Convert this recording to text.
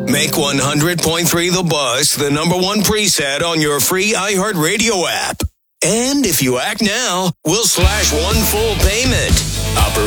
Make 100.3 The Buzz the number one preset on your free iHeartRadio app. And if you act now, we'll slash one full payment. Operation